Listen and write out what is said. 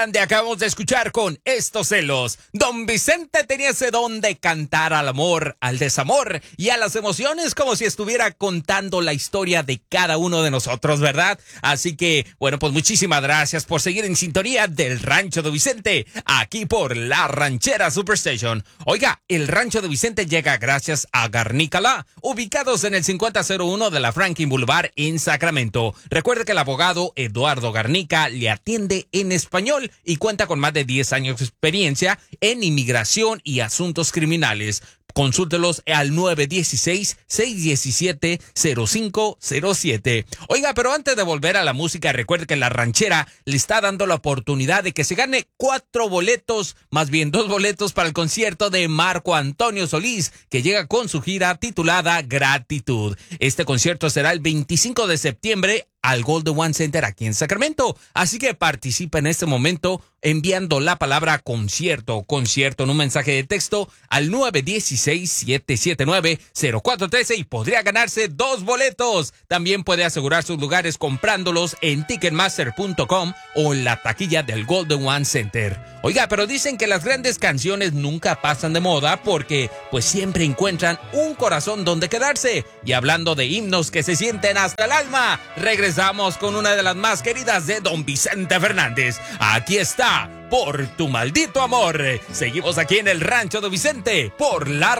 Acabamos de escuchar con Estos celos. Don Vicente tenía ese don de cantar al amor, al desamor y a las emociones como si estuviera contando la historia de cada uno de nosotros, ¿verdad? Así que, bueno, pues muchísimas gracias por seguir en sintonía del Rancho de Vicente, aquí por La Ranchera Superstation. Oiga, el Rancho de Vicente llega gracias a Garnícala, ubicados en el 5001 de la Franklin Boulevard en Sacramento. Recuerde que el abogado Eduardo Garnica le atiende en español y cuenta con más de 10 años de experiencia en inmigración y asuntos criminales. Consúltelos al 916-617-0507. Oiga, pero antes de volver a la música, recuerde que La Ranchera le está dando la oportunidad de que se gane 4 boletos, más bien 2 boletos para el concierto de Marco Antonio Solís, que llega con su gira titulada Gratitud. Este concierto será el 25 de septiembre al Golden One Center aquí en Sacramento. Así que participa en este momento enviando la palabra concierto en un mensaje de texto al 916-779-0413 y podría ganarse 2 boletos. También puede asegurar sus lugares comprándolos en Ticketmaster.com o en la taquilla del Golden One Center. Oiga, pero dicen que las grandes canciones nunca pasan de moda porque pues siempre encuentran un corazón donde quedarse. Y hablando de himnos que se sienten hasta el alma, regresamos con una de las más queridas de Don Vicente Fernández. Aquí está, Por tu maldito amor. Seguimos aquí en el Rancho de Vicente por la